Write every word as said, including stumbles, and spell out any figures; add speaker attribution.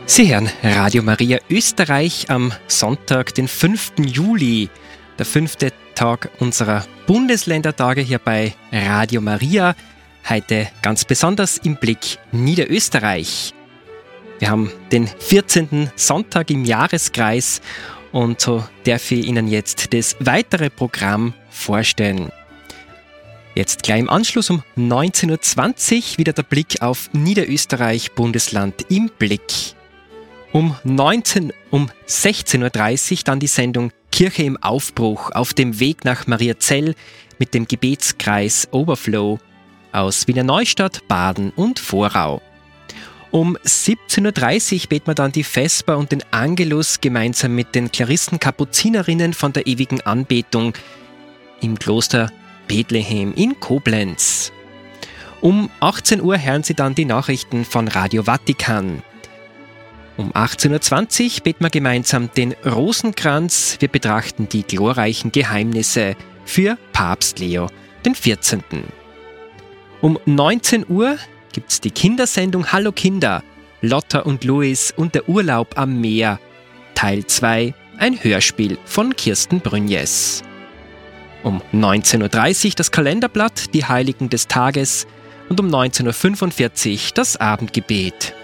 Speaker 1: Sie hören Radio Maria Österreich am Sonntag, den fünften Juli, der fünfte Tag unserer Bundesländertage hier bei Radio Maria. Heute ganz besonders im Blick Niederösterreich. Wir haben den vierzehnten Sonntag im Jahreskreis und so darf ich Ihnen jetzt das weitere Programm vorstellen. Jetzt gleich im Anschluss um neunzehn Uhr zwanzig wieder der Blick auf Niederösterreich, Bundesland im Blick. Um neunzehn, um sechzehn Uhr dreißig dann die Sendung Kirche im Aufbruch auf dem Weg nach Mariazell mit dem Gebetskreis Overflow aus Wiener Neustadt, Baden und Vorau. Um siebzehn Uhr dreißig beten wir dann die Vesper und den Angelus gemeinsam mit den Claristen-Kapuzinerinnen von der ewigen Anbetung im Kloster Bethlehem in Koblenz. Um achtzehn Uhr hören Sie dann die Nachrichten von Radio Vatikan. Um achtzehn Uhr zwanzig beten wir gemeinsam den Rosenkranz. Wir betrachten die glorreichen Geheimnisse für Papst Leo den vierzehnten. Um neunzehn Uhr gibt es die Kindersendung Hallo Kinder, Lotta und Luis und der Urlaub am Meer. Teil zwei, ein Hörspiel von Kirsten Brünjes. Um neunzehn Uhr dreißig das Kalenderblatt, die Heiligen des Tages und um neunzehn Uhr fünfundvierzig das Abendgebet.